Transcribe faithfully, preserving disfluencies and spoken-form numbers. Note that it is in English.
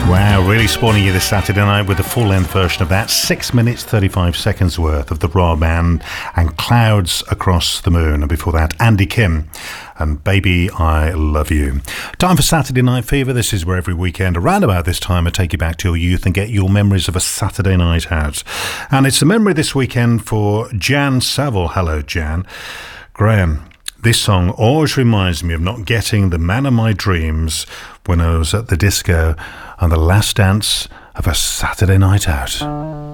Wow, really spawning you this Saturday night with a full-length version of that. Six minutes, thirty-five seconds worth of the Raw Band and Clouds Across the Moon. And before that, Andy Kim and Baby I Love You. Time for Saturday Night Fever. This is where every weekend around about this time I take you back to your youth and get your memories of a Saturday night out. And it's a memory this weekend for Jan Saville. Hello, Jan. Graham, this song always reminds me of not getting the man of my dreams when I was at the disco on the last dance of a Saturday night out.